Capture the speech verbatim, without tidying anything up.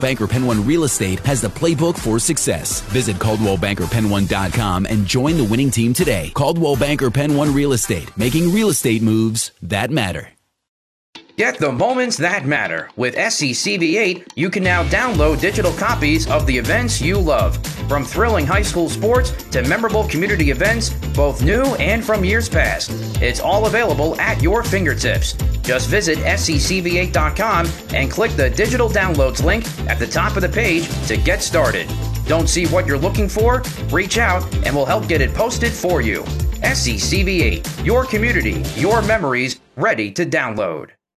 Banker Penn One Real Estate has the playbook for success. Visit Coldwell Banker Penn One dot com and join the winning team today. Coldwell Banker Penn One Real Estate, making real estate moves that matter. Get the moments that matter. With S C C V eight, you can now download digital copies of the events you love. From thrilling high school sports to memorable community events, both new and from years past. It's all available at your fingertips. Just visit S C C V eight dot com and click the digital downloads link at the top of the page to get started. Don't see what you're looking for? Reach out and we'll help get it posted for you. S C C V eight, your community, your memories, ready to download.